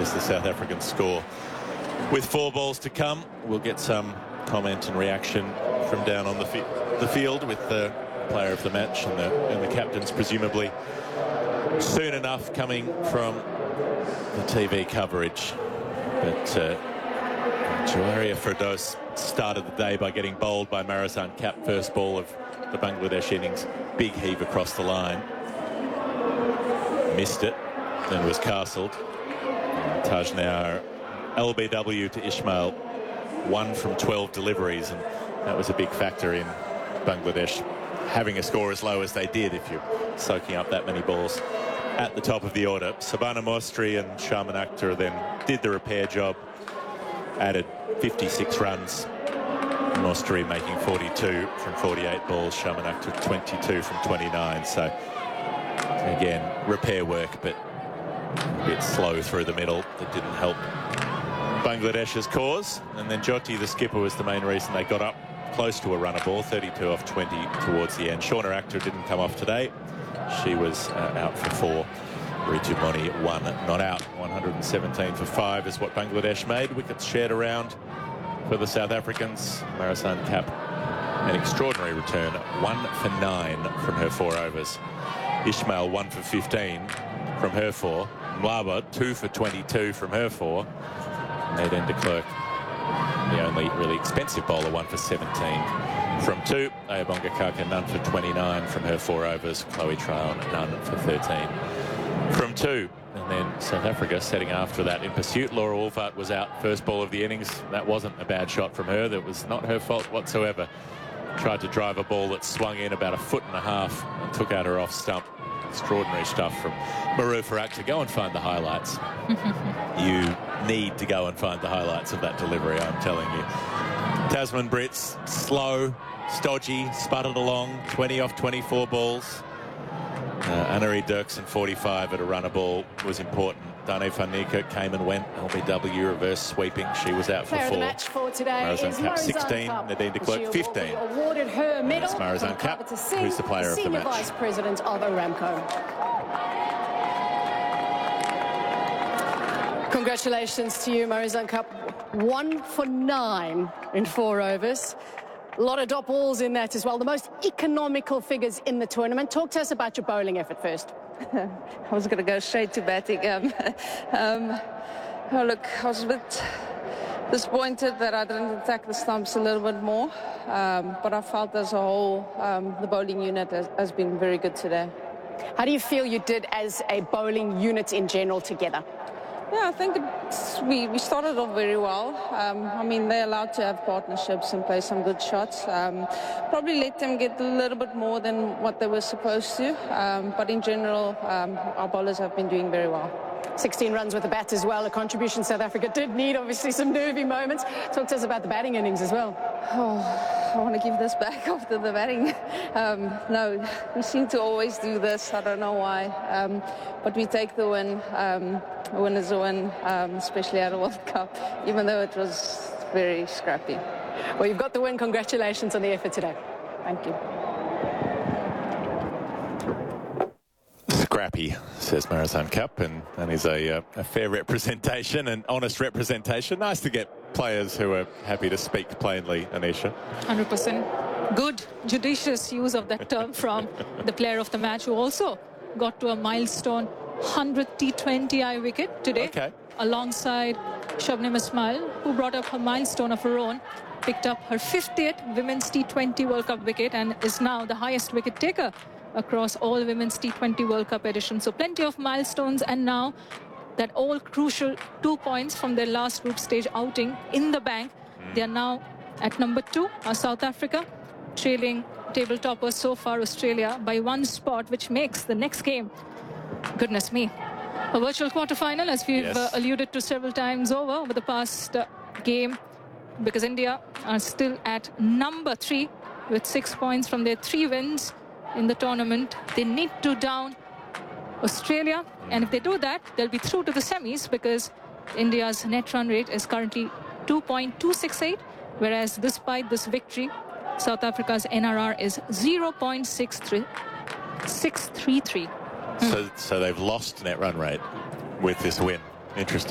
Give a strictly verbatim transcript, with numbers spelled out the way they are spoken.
as the South Africans score. With four balls to come, we'll get some comment and reaction from down on the, fi the field with the player of the match and the, and the captains, presumably soon enough coming from the T V coverage. But uh, Joharia Firdaus started the day by getting bowled by Marizan Kap, first ball of the Bangladesh innings. Big heave across the line. Missed it, then was castled. And Tajnaur, L B W to Ismail, one from twelve deliveries, and that was a big factor in Bangladesh having a score as low as they did if you're soaking up that many balls at the top of the order. Sabana Mostri and Sharman Akhtar then did the repair job, added fifty-six runs. Mostri making forty-two from forty-eight balls, Sharman Akhtar twenty-two from twenty-nine. So again, repair work, but a bit slow through the middle. That didn't help Bangladesh's cause. And then Jyoti, the skipper, was the main reason they got up close to a runner ball, thirty-two off twenty towards the end. Shauna Akhtar didn't come off today. She was uh, out for four. Ritu Moni, one not out. one hundred seventeen for five is what Bangladesh made. Wickets shared around for the South Africans. Marizan Kap, an extraordinary return. One for nine from her four overs. Ismail, one for fifteen from her four. Mwaba, two for twenty-two from her four. Nadine de Klerk, the only really expensive bowler, one for seventeen from two. Ayabonga Kaka, none for twenty-nine from her four overs. Chloe Traon, none for thirteen from two. And then South Africa setting after that in pursuit. Laura Wolfart was out first ball of the innings. That wasn't a bad shot from her. That was not her fault whatsoever. Tried to drive a ball that swung in about a foot and a half and took out her off stump. Extraordinary stuff from Marufa Akhtar. Go and find the highlights. You need to go and find the highlights of that delivery, I'm telling you. Tasman Brits, slow, stodgy, sputtered along, twenty off twenty-four balls. Uh, Annerie Dirksen, forty-five at a runner ball was important. Dane van Niekerk came and went. L B W reverse sweeping. She was out for Player four. Of the match for today Marizan is Kap, Marizan sixteen. Kap. Nadine de Klerk, fifteen. Awarded her medal. It's Marizan Kap, who's the player of the Senior match. Vice President of Aramco. Congratulations to you, Marizan Kap. One for nine in four overs. A lot of dot balls in that as well. The most economical figures in the tournament. Talk to us about your bowling effort first. I was going to go straight to batting. Um, um, oh, look, I was a bit disappointed that I didn't attack the stumps a little bit more. Um, but I felt as a whole, um, the bowling unit has, has been very good today. How do you feel you did as a bowling unit in general together? Yeah, I think it's, we, we started off very well. Um, I mean, they're allowed to have partnerships and play some good shots. Um, probably let them get a little bit more than what they were supposed to. Um, but in general, um, our bowlers have been doing very well. sixteen runs with the bat as well, a contribution South Africa did need, obviously some nervy moments. Talk to us about the batting innings as well. Oh, I want to give this back after the batting. Um, no, we seem to always do this. I don't know why. Um, but we take the win. Um, a win is a win, um, especially at a World Cup, even though it was very scrappy. Well, you've got the win. Congratulations on the effort today. Thank you. Scrappy, says Marizan Kap, and that is a, uh, a fair representation, an honest representation. Nice to get players who are happy to speak plainly, Anisha. one hundred percent. Good, judicious use of that term from the player of the match, who also got to a milestone one hundred T twenty I wicket today, okay, alongside Shabnim Ismail, who brought up her milestone of her own, picked up her fiftieth Women's T twenty World Cup wicket and is now the highest wicket taker across all Women's T twenty World Cup editions. So plenty of milestones, and now that all crucial two points from their last group stage outing in the bank. Mm. They are now at number two, are South Africa, trailing table toppers so far, Australia, by one spot, which makes the next game, goodness me, a virtual quarterfinal, as we've yes. uh, alluded to several times over over the past uh, game, because India are still at number three with six points from their three wins in the tournament. They need to down Australia, and if they do that, they'll be through to the semis, because India's net run rate is currently two point two six eight, whereas despite this victory, South Africa's N R R is zero point six three three. So, so they've lost net run rate with this win. Interesting.